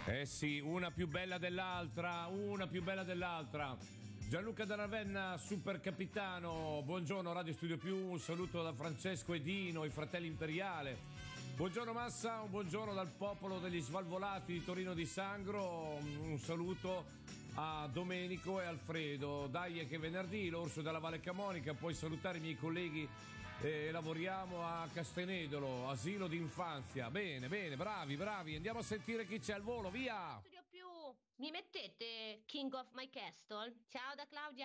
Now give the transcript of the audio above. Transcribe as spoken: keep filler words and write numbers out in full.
Eh sì, una più bella dell'altra, una più bella dell'altra. Gianluca da Ravenna, super capitano. Buongiorno Radio Studio Più, un saluto da Francesco e Dino, i fratelli Imperiale. Buongiorno Massa, un buongiorno dal popolo degli Svalvolati di Torino di Sangro. Un saluto a Domenico e Alfredo. Dai è che venerdì, l'orso della Valle Camonica. Puoi salutare i miei colleghi. Eh, lavoriamo a Castenedolo, asilo d'infanzia. Bene, bene, bravi, bravi. Andiamo a sentire chi c'è al volo, via! Studio Più, mi mettete King of My Castle? Ciao da Claudia.